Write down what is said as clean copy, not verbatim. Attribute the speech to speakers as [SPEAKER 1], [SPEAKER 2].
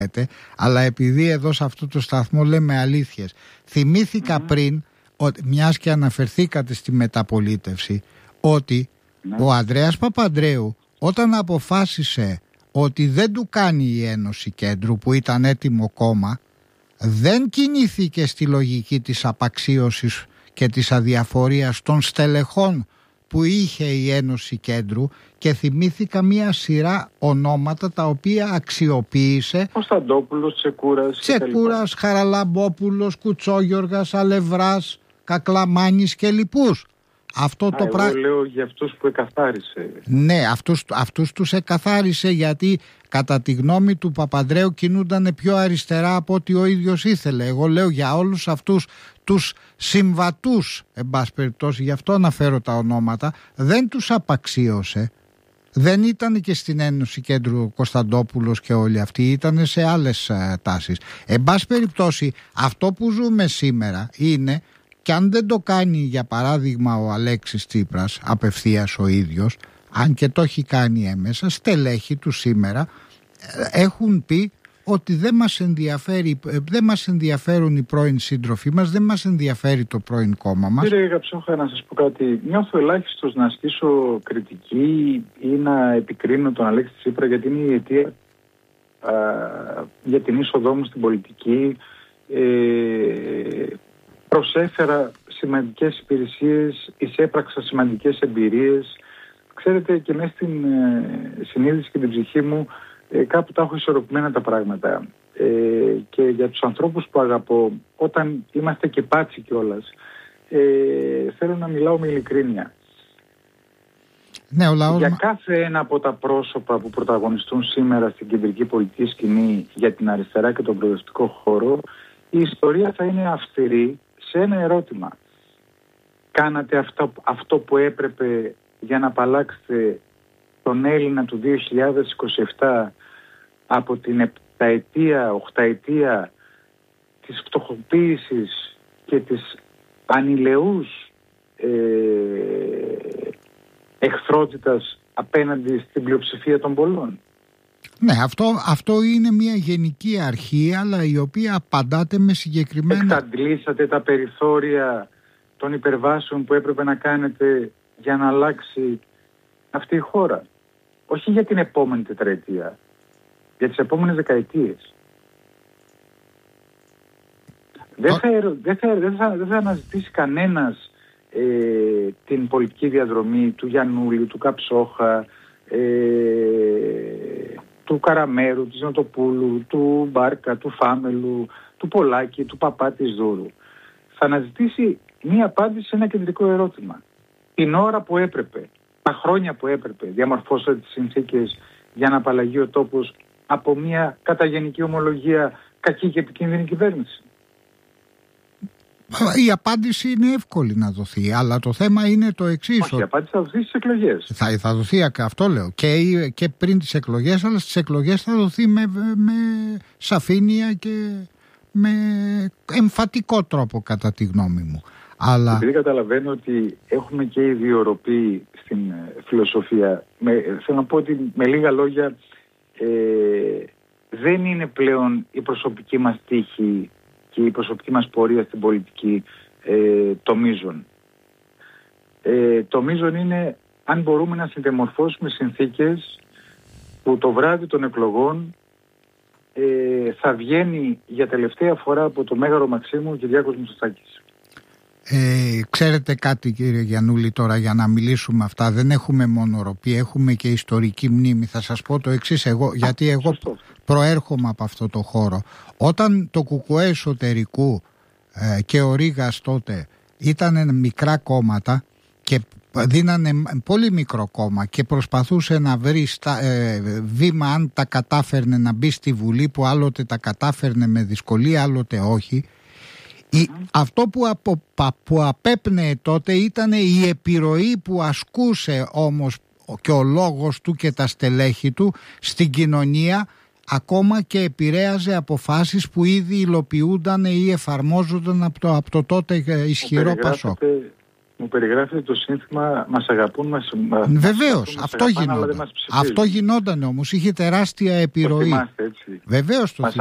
[SPEAKER 1] αλλά επειδή εδώ σε αυτό το σταθμό λέμε αλήθειες, θυμήθηκα πριν, μιας και αναφερθήκατε στη μεταπολίτευση, ότι ο Ανδρέας Παπανδρέου όταν αποφάσισε ότι δεν του κάνει η Ένωση Κέντρου, που ήταν έτοιμο κόμμα, δεν κινήθηκε στη λογική της απαξίωσης και της αδιαφορίας των στελεχών που είχε η Ένωση Κέντρου, και θυμήθηκα μία σειρά ονόματα τα οποία αξιοποίησε.
[SPEAKER 2] Κωνσταντόπουλος, Τσεκούρας,
[SPEAKER 1] Χαραλαμπόπουλος, Κουτσόγιοργας, Αλευράς, Κακλαμάνης και λοιπούς.
[SPEAKER 2] Εγώ λέω για αυτούς που εκαθάρισε.
[SPEAKER 1] Ναι, αυτούς τους εκαθάρισε, γιατί κατά τη γνώμη του Παπανδρέου κινούνταν πιο αριστερά από ό,τι ο ίδιος ήθελε. Εγώ λέω για όλους αυτούς τους συμβατούς, εν πάση περιπτώσει, γι' αυτό αναφέρω τα ονόματα, δεν τους απαξίωσε. Δεν ήταν και στην Ένωση Κέντρου Κωνσταντόπουλος και όλοι αυτοί, ήταν σε άλλες τάσεις. Εν πάση περιπτώσει, αυτό που ζούμε σήμερα είναι, και αν δεν το κάνει για παράδειγμα ο Αλέξης Τσίπρας απευθείας ο ίδιος, αν και το έχει κάνει έμεσα, στελέχη του σήμερα έχουν πει ότι δεν μας ενδιαφέρουν οι πρώην σύντροφοί μας, δεν μας ενδιαφέρει το πρώην κόμμα μας.
[SPEAKER 2] Κύριε Γαψόχα, να σας πω κάτι. Νιώθω ελάχιστος να ασκήσω κριτική ή να επικρίνω τον Αλέξη Τσίπρα, γιατί είναι η αιτία για την είσοδό μου στην πολιτική. Προσέφερα σημαντικές υπηρεσίες, εισέπραξα σημαντικές εμπειρίες. Ξέρετε, και μέσα στην συνείδηση και την ψυχή μου κάπου τα έχω ισορροπημένα τα πράγματα. Και για τους ανθρώπους που αγαπώ, όταν είμαστε και πάτσι κιόλας, θέλω να μιλάω με ειλικρίνεια.
[SPEAKER 1] Ναι,
[SPEAKER 2] για κάθε ένα από τα πρόσωπα που πρωταγωνιστούν σήμερα στην κεντρική πολιτική σκηνή για την αριστερά και τον προοδευτικό χώρο, η ιστορία θα είναι αυστηρή σε ένα ερώτημα. Κάνατε αυτό που έπρεπε για να απαλλάξετε τον Έλληνα του 2027 από την επταετία, οχταετία της φτωχοποίησης και της ανηλαιούς εχθρότητας απέναντι στην πλειοψηφία των πολλών?
[SPEAKER 1] Ναι, αυτό είναι μια γενική αρχή, αλλά η οποία απαντάται με συγκεκριμένα...
[SPEAKER 2] Εξαντλήσατε τα περιθώρια των υπερβάσεων που έπρεπε να κάνετε για να αλλάξει αυτή η χώρα. Όχι για την επόμενη τετραετία, για τις επόμενες δεκαετίες. Δεν θα αναζητήσει κανένας την πολιτική διαδρομή του Γιαννούλη, του Καψόχα, του Καραμέρου, της Νοτοπούλου, του Μπάρκα, του Φάμελου, του Πολάκη, του Παπά, της Δούρου. Θα αναζητήσει μία απάντηση σε ένα κεντρικό ερώτημα. Την ώρα που έπρεπε, τα χρόνια που έπρεπε, διαμορφώσατε τις συνθήκες για να απαλλαγεί ο τόπος από μία κατά γενική ομολογία κακή και επικίνδυνη κυβέρνηση?
[SPEAKER 1] Η απάντηση είναι εύκολη να δοθεί, αλλά το θέμα είναι το εξής.
[SPEAKER 2] Όχι, η απάντηση θα δοθεί στις εκλογές.
[SPEAKER 1] Θα δοθεί, αυτό λέω, και πριν τις εκλογές, αλλά στις εκλογές θα δοθεί με σαφήνεια και με εμφατικό τρόπο, κατά τη γνώμη μου. Αλλά...
[SPEAKER 2] Επειδή καταλαβαίνω ότι έχουμε και οι δύο ροπή στην φιλοσοφία, θέλω να πω ότι με λίγα λόγια δεν είναι πλέον η προσωπική μας τύχη και η προσωπική μας πορεία στην πολιτική το μείζον. Το μείζον είναι αν μπορούμε να συνδεμορφώσουμε συνθήκες που το βράδυ των εκλογών θα βγαίνει για τελευταία φορά από το Μέγαρο Μαξίμου ο Κυριάκος Μητσοτάκης.
[SPEAKER 1] Ξέρετε κάτι, κύριε Γιαννούλη, τώρα για να μιλήσουμε αυτά, δεν έχουμε μόνο ροπή, έχουμε και ιστορική μνήμη. Θα σας πω το εξής, γιατί εγώ προέρχομαι από αυτό το χώρο. Όταν το ΚΚΕ εσωτερικού και ο Ρήγας τότε ήταν μικρά κόμματα και δίνανε πολύ μικρό κόμμα και προσπαθούσε να βρει βήμα αν τα κατάφερνε να μπει στη Βουλή, που άλλοτε τα κατάφερνε με δυσκολία, άλλοτε όχι. Αυτό που απέπνεε τότε ήταν η επιρροή που ασκούσε όμως και ο λόγος του και τα στελέχη του στην κοινωνία, ακόμα και επηρέαζε αποφάσεις που ήδη υλοποιούνταν ή εφαρμόζονταν από το τότε ισχυρό Πασόκ.
[SPEAKER 2] μου περιγράφεται το σύνθημα «Μας αγαπούν,
[SPEAKER 1] βεβαίως, αυτό γινόταν. Αυτό γινόταν όμως, είχε τεράστια επιρροή.
[SPEAKER 2] Το θυμάστε, έτσι.
[SPEAKER 1] Βεβαίως το